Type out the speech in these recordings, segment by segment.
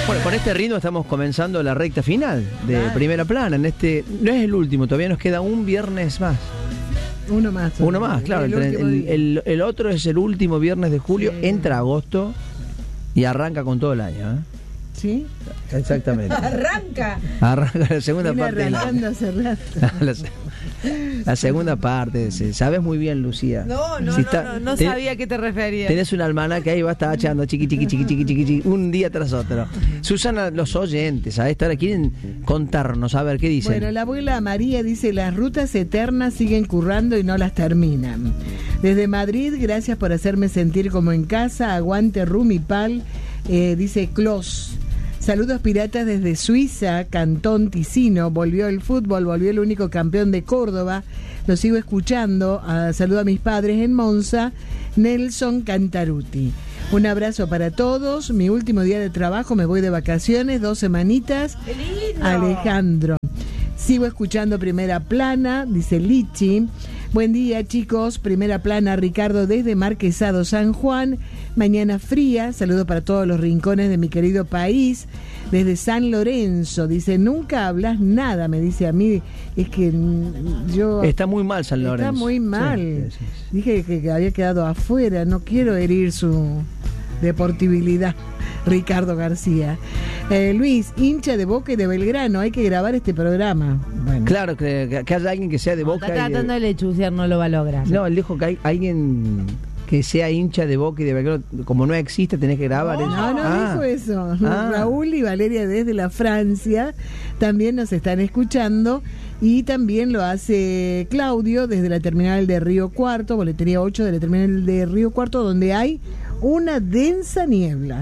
Bueno, con este ritmo estamos comenzando la recta final de Primera Plana. No es el último, todavía nos queda un viernes más. Uno más, claro. El otro es el último viernes de julio, sí. Entra agosto y arranca con todo el año, ¿eh? ¿Sí? Exactamente. Arranca la segunda parte. Arrancando hace rato. La segunda parte. Sabes muy bien, Lucía. No sabía a qué te referías. Tenés un almanaque ahí, vas a estar echando chiqui, un día tras otro. Susana, los oyentes a esta hora quieren contarnos, a ver qué dicen. Bueno, la abuela María dice: las rutas eternas siguen currando y no las terminan. Desde Madrid, gracias por hacerme sentir como en casa. Aguante Rumipal, dice Clos. Saludos piratas desde Suiza, Cantón Ticino. Volvió el fútbol, volvió el único campeón de Córdoba. Lo sigo escuchando. Saludo a mis padres en Monza, Nelson Cantaruti. Un abrazo para todos. Mi último día de trabajo, me voy de vacaciones, 2 semanitas. ¡Qué lindo! Alejandro. Sigo escuchando Primera Plana, dice Lichi. Buen día, chicos. Primera Plana, Ricardo desde Marquesado, San Juan. Mañana fría. Saludo para todos los rincones de mi querido país. Desde San Lorenzo. Dice: nunca hablas nada, me dice a mí. Es que yo... Está muy mal San Lorenzo. Está muy mal. Sí. Dije que había quedado afuera. No quiero herir su deportibilidad. Ricardo García. Luis, hincha de Boca y de Belgrano, hay que grabar este programa. Bueno. Claro, que haya alguien que sea de Boca. Está tratando de lechuciar, no lo va a lograr. No, él dijo que hay alguien que sea hincha de Boca y de Belgrano. Como no existe, tenés que grabar eso. No dijo eso. Raúl y Valeria desde la Francia también nos están escuchando. Y también lo hace Claudio desde la terminal de Río Cuarto, boletería 8 de la terminal de Río Cuarto, donde hay una densa niebla.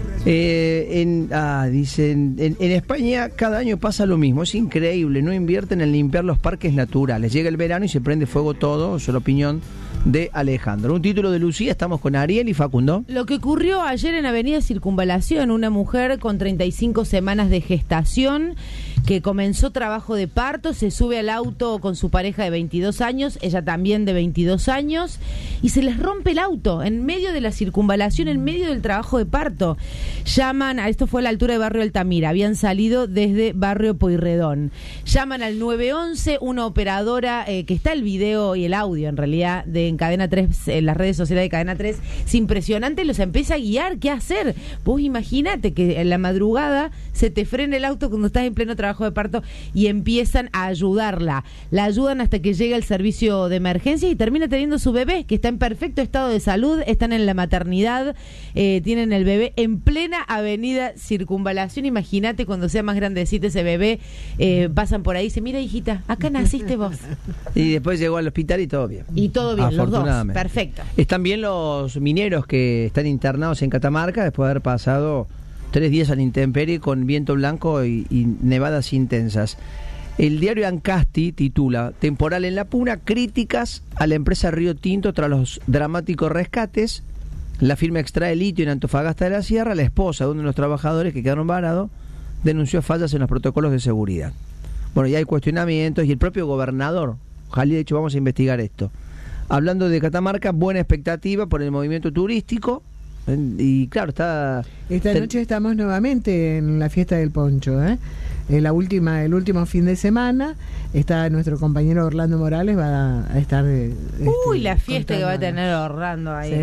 Dicen, en España cada año pasa lo mismo, es increíble, no invierten en limpiar los parques naturales, llega el verano y se prende fuego todo, es la opinión de Alejandro. Un título de Lucía, estamos con Ariel y Facundo. Lo que ocurrió ayer en Avenida Circunvalación, una mujer con 35 semanas de gestación que comenzó trabajo de parto, se sube al auto con su pareja de 22 años, ella también de 22 años, y se les rompe el auto en medio de la circunvalación, en medio del trabajo de parto. Llaman, esto fue a la altura de Barrio Altamira, habían salido desde Barrio Pueyrredón. Llaman al 911, una operadora, que está el video y el audio en realidad en Cadena 3, en las redes sociales de Cadena 3, es impresionante, los empieza a guiar, ¿qué hacer? Vos imaginate que en la madrugada se te frena el auto cuando estás en pleno trabajo de parto y empiezan a ayudarla. La ayudan hasta que llega el servicio de emergencia y termina teniendo su bebé, que está en perfecto estado de salud, están en la maternidad, tienen el bebé en plena Avenida Circunvalación. Imagínate cuando sea más grandecito ese bebé, pasan por ahí y dicen: mira, hijita, acá naciste vos. Y después llegó al hospital y todo bien. Y todo bien, los dos, perfecto. Están bien los mineros que están internados en Catamarca después de haber pasado 3 días a la intemperie con viento blanco y nevadas intensas. El diario Ancasti titula: temporal en La Puna, críticas a la empresa Río Tinto tras los dramáticos rescates. La firma extrae litio en Antofagasta de la Sierra. La esposa de uno de los trabajadores que quedaron varados denunció fallas en los protocolos de seguridad. Bueno, ya hay cuestionamientos y el propio gobernador Jalí ha dicho: vamos a investigar esto. Hablando de Catamarca, buena expectativa por el movimiento turístico. Y claro, esta noche estamos nuevamente en la fiesta del poncho, el último fin de semana está nuestro compañero Orlando Morales, va a estar la fiesta que va a tener Orlando ahí.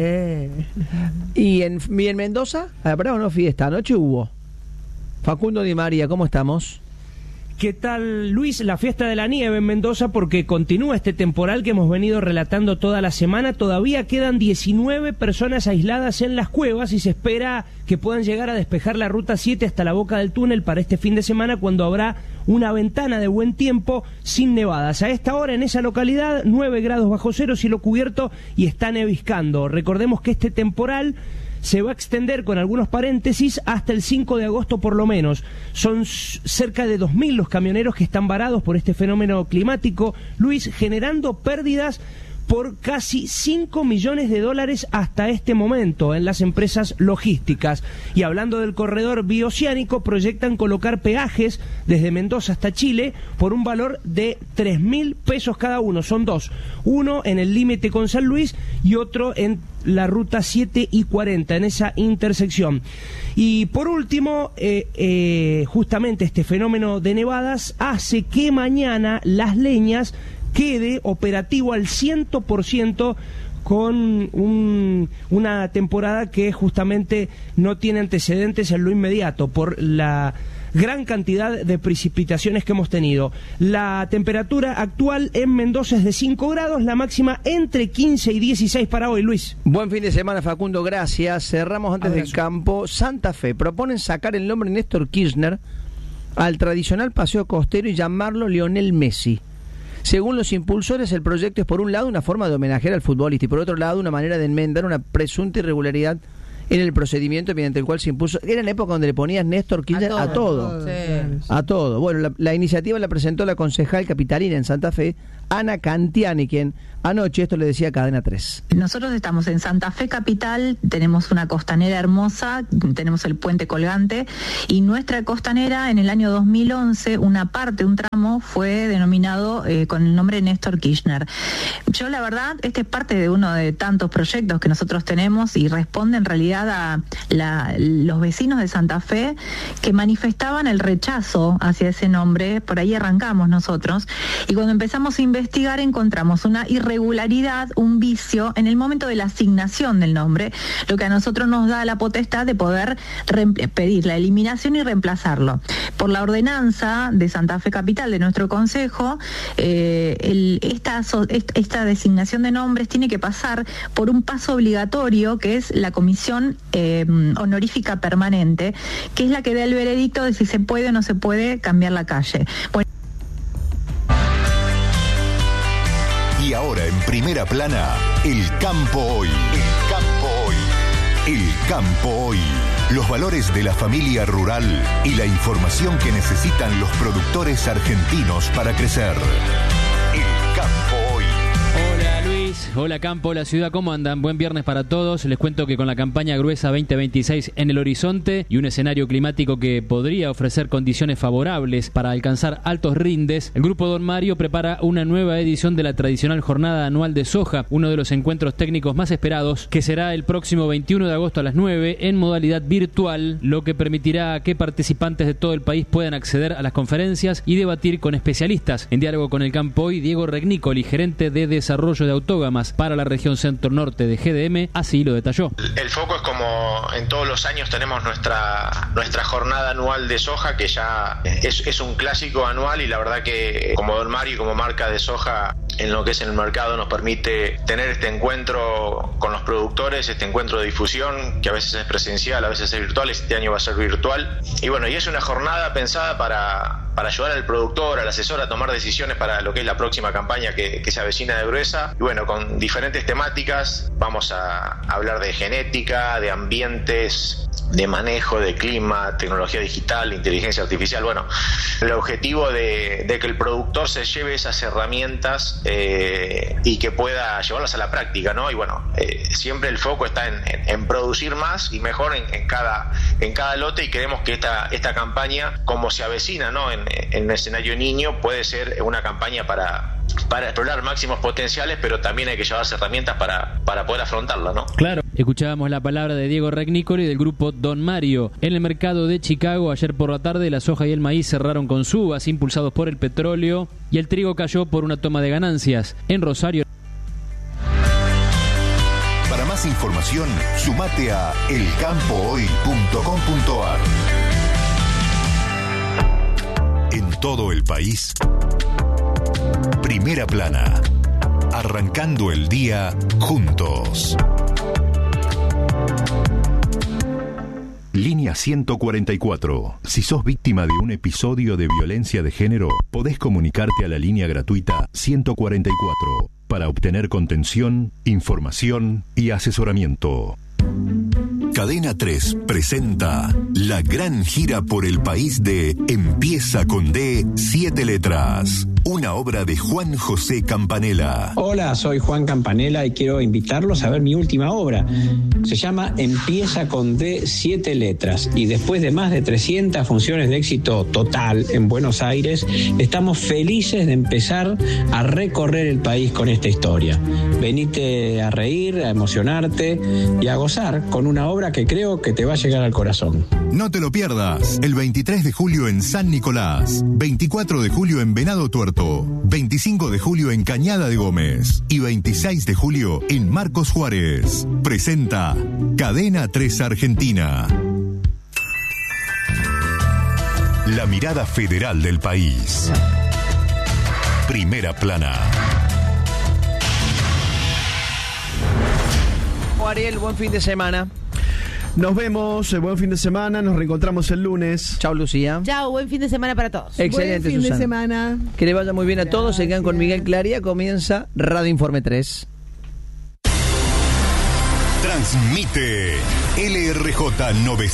Sí. Y en Mendoza, ¿habrá o no fiesta? Anoche hubo. Facundo Di María, ¿cómo estamos? ¿Qué tal, Luis? La fiesta de la nieve en Mendoza, porque continúa este temporal que hemos venido relatando toda la semana. Todavía quedan 19 personas aisladas en las cuevas y se espera que puedan llegar a despejar la ruta 7 hasta la boca del túnel para este fin de semana, cuando habrá una ventana de buen tiempo sin nevadas. A esta hora en esa localidad 9 grados bajo cero, cielo cubierto y está neviscando. Recordemos que este temporal se va a extender, con algunos paréntesis, hasta el 5 de agosto por lo menos. Son cerca de 2.000 los camioneros que están varados por este fenómeno climático, Luis, generando pérdidas por casi $5 millones hasta este momento en las empresas logísticas. Y hablando del corredor bioceánico, proyectan colocar peajes desde Mendoza hasta Chile por un valor de 3.000 pesos cada uno. Son dos, uno en el límite con San Luis y otro en la ruta 7 y 40, en esa intersección. Y por último, justamente este fenómeno de nevadas hace que mañana Las Leñas quede operativo al 100% con una temporada que justamente no tiene antecedentes en lo inmediato por la gran cantidad de precipitaciones que hemos tenido. La temperatura actual en Mendoza es de 5 grados, la máxima entre 15 y 16 para hoy, Luis. Buen fin de semana, Facundo, gracias. Cerramos antes del campo. Santa Fe, proponen sacar el nombre Néstor Kirchner al tradicional paseo costero y llamarlo Lionel Messi. Según los impulsores, el proyecto es por un lado una forma de homenajear al futbolista y por otro lado una manera de enmendar una presunta irregularidad en el procedimiento mediante el cual se impuso. Era en la época donde le ponías Néstor Kirchner a todo. A todo. Bueno, la iniciativa la presentó la concejal capitalina en Santa Fe, Ana Cantiani, quien anoche esto le decía a Cadena 3. Nosotros estamos en Santa Fe capital, tenemos una costanera hermosa, tenemos el puente colgante y nuestra costanera en el año 2011, una parte, un tramo, fue denominado con el nombre Néstor Kirchner. Yo la verdad, este es parte de uno de tantos proyectos que nosotros tenemos y responde en realidad a los vecinos de Santa Fe que manifestaban el rechazo hacia ese nombre. Por ahí arrancamos nosotros y cuando empezamos a investigar encontramos una irregularidad, un vicio en el momento de la asignación del nombre, lo que a nosotros nos da la potestad de poder pedir la eliminación y reemplazarlo. Por la ordenanza de Santa Fe capital de nuestro consejo, esta designación de nombres tiene que pasar por un paso obligatorio que es la comisión honorífica permanente, que es la que da el veredicto de si se puede o no se puede cambiar la calle. Bueno. Y ahora en primera plana, el campo hoy. El campo hoy. El campo hoy. Los valores de la familia rural y la información que necesitan los productores argentinos para crecer. El campo hoy. Hola Luis, hola campo, hola ciudad, ¿cómo andan? Buen viernes para todos. Les cuento que con la campaña gruesa 2026 en el horizonte y un escenario climático que podría ofrecer condiciones favorables para alcanzar altos rindes, el Grupo Don Mario prepara una nueva edición de la tradicional jornada anual de soja, uno de los encuentros técnicos más esperados, que será el próximo 21 de agosto a las 9 en modalidad virtual, lo que permitirá que participantes de todo el país puedan acceder a las conferencias y debatir con especialistas. En diálogo con el campo hoy, Diego Regnicoli, gerente de desarrollo de autógamas para la región centro-norte de GDM, así lo detalló. El foco es como en todos los años tenemos nuestra jornada anual de soja, que ya es un clásico anual y la verdad que como Don Mario y como marca de soja en lo que es en el mercado nos permite tener este encuentro con los productores, este encuentro de difusión que a veces es presencial, a veces es virtual, este año va a ser virtual y bueno, y es una jornada pensada para ayudar al productor, al asesor a tomar decisiones para lo que es la próxima campaña que se avecina de Gruesa y bueno, con diferentes temáticas vamos a hablar de genética, de ambientes, de manejo, de clima, tecnología digital, inteligencia artificial. Bueno, el objetivo de que el productor se lleve esas herramientas y que pueda llevarlas a la práctica, ¿no? Y bueno, siempre el foco está en producir más y mejor en cada lote y creemos que esta campaña, como se avecina, ¿no? En el escenario niño, puede ser una campaña para explorar máximos potenciales, pero también hay que llevarse herramientas para poder afrontarla, ¿no? Claro. Escuchábamos la palabra de Diego Regnicoli del grupo Don Mario. En el mercado de Chicago, ayer por la tarde, la soja y el maíz cerraron con subas impulsados por el petróleo y el trigo cayó por una toma de ganancias. En Rosario. Para más información, sumate a elcampohoy.com.ar. En todo el país, primera plana, arrancando el día juntos. Línea 144. Si sos víctima de un episodio de violencia de género, podés comunicarte a la línea gratuita 144 para obtener contención, información y asesoramiento. Cadena 3 presenta la gran gira por el país de Empieza con D, 7 letras. una obra de Juan José Campanella. Hola, soy Juan Campanella y quiero invitarlos a ver mi última obra. Se llama Empieza con D, 7 letras, y después de más de 300 funciones de éxito total en Buenos Aires, estamos felices de empezar a recorrer el país con esta historia. Venite a reír, a emocionarte y a gozar con una obra que creo que te va a llegar al corazón. No te lo pierdas, el 23 de julio en San Nicolás, 24 de julio en Venado Tuerto, 25 de julio en Cañada de Gómez y 26 de julio en Marcos Juárez. Presenta Cadena 3 Argentina. La mirada federal del país. Primera plana. Ariel, buen fin de semana. Nos vemos, buen fin de semana, nos reencontramos el lunes. Chao, Lucía. Chao, buen fin de semana para todos. Excelente, buen fin Susana. de semana. Que le vaya muy bien a todos. Se quedan con Miguel Claría. Comienza Radio Informe 3. Transmite LRJ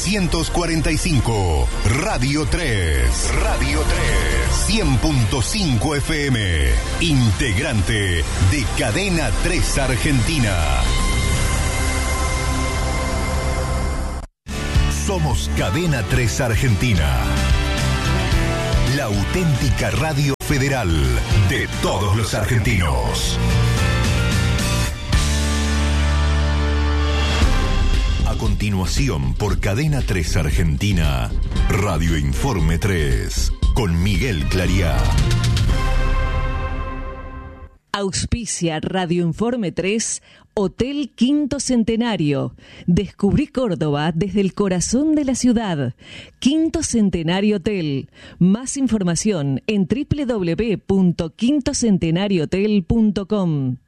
945, Radio 3, Radio 3, 100.5 FM, integrante de Cadena 3 Argentina. Somos Cadena 3 Argentina, la auténtica radio federal de todos los argentinos. A continuación, por Cadena 3 Argentina, Radio Informe 3, con Miguel Claría. Auspicia Radio Informe 3, Hotel Quinto Centenario. Descubrí Córdoba desde el corazón de la ciudad. Quinto Centenario Hotel. Más información en www.quintocentenariohotel.com.